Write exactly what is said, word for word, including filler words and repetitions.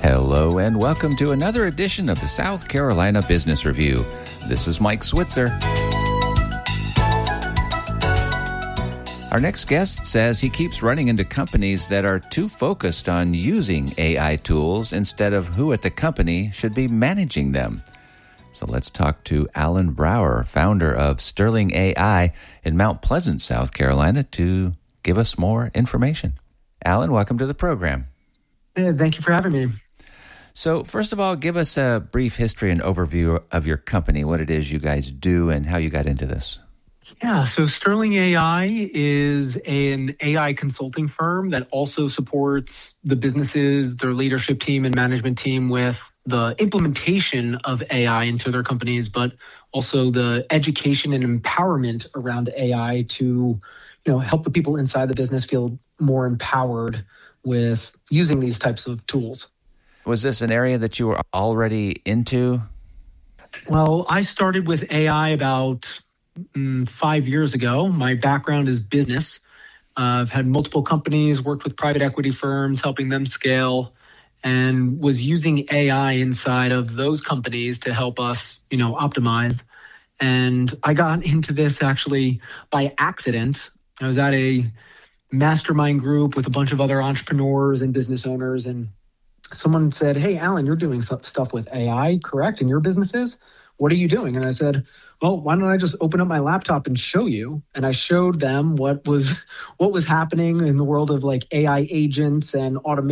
Hello and welcome to another edition of the South Carolina Business Review. This is Mike Switzer. Our next guest says he keeps running into companies that are too focused on using A I tools instead of who at the company should be managing them. So let's talk to Alan Brower, founder of Sterling A I in Mount Pleasant, South Carolina, to give us more information. Alan, welcome to the program. Hey, thank you for having me. So first of all, give us a brief history and overview of your company, what it is you guys do and how you got into this. Yeah, so Sterling A I is an A I consulting firm that also supports the businesses, their leadership team and management team with the implementation of A I into their companies, but also the education and empowerment around A I to, you know, help the people inside the business feel more empowered with using these types of tools. Was this an area that you were already into? Well, I started with A I about mm, five years ago. My background is business. Uh, I've had multiple companies, worked with private equity firms, helping them scale, and was using A I inside of those companies to help us, you know, optimize. And I got into this actually by accident. I was at a mastermind group with a bunch of other entrepreneurs and business owners, and someone said, "Hey, Alan, you're doing stuff with A I, correct, in your businesses? What are you doing?" And I said, "Well, why don't I just open up my laptop and show you?" And I showed them what was what was happening in the world of like A I agents and automation.